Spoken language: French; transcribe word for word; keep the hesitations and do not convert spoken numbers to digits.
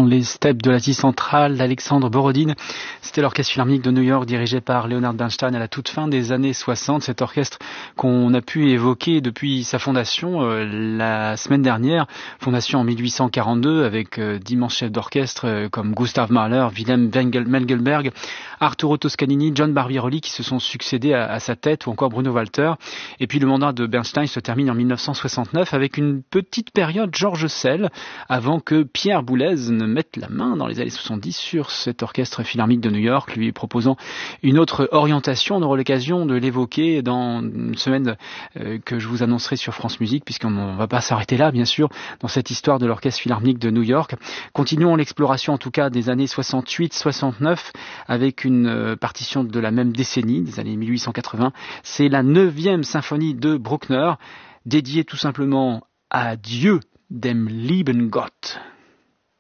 dans les steppes de l'Asie centrale d'Alexandre Borodine. C'était l'Orchestre Philharmonique de New York dirigé par Leonard Bernstein à la toute fin des années soixante. Cet orchestre qu'on a pu évoquer depuis sa fondation euh, la semaine dernière. Fondation en mille huit cent quarante-deux avec euh, d'immenses chefs d'orchestre euh, comme Gustav Mahler, Wilhelm Mengelberg, Arturo Toscanini, John Barbirolli qui se sont succédés à, à sa tête ou encore Bruno Walter. Et puis le mandat de Bernstein se termine en mille neuf cent soixante-neuf avec une petite période George Szell avant que Pierre Boulez ne mette la main dans les années soixante-dix sur cet orchestre philharmonique de New York, lui proposant une autre orientation. On aura l'occasion de l'évoquer dans une semaine euh, que je vous annoncerai sur France Musique, puisqu'on ne va pas s'arrêter là, bien sûr, dans cette histoire de l'orchestre philharmonique de New York. Continuons l'exploration, en tout cas, des années soixante-huit soixante-neuf, avec une euh, partition de la même décennie, des années mille huit cent quatre-vingts. C'est la neuvième symphonie de Bruckner, dédiée tout simplement à Dieu, dem lieben Gott.